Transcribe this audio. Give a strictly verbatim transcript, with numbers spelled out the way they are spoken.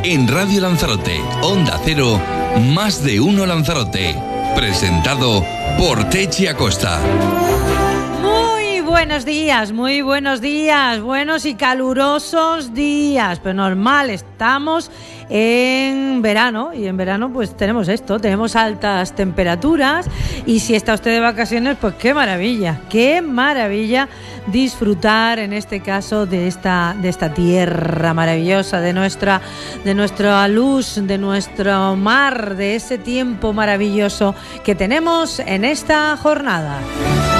En Radio Lanzarote, Onda Cero, Más de Uno Lanzarote. Presentado por Techi Acosta. Muy buenos días, muy buenos días, buenos y calurosos días. Pero normal, estamos en verano y en verano pues tenemos esto, tenemos altas temperaturas y si está usted de vacaciones pues qué maravilla, qué maravilla disfrutar en este caso de esta de esta tierra maravillosa, de nuestra de nuestra luz, de nuestro mar, de ese tiempo maravilloso que tenemos en esta jornada.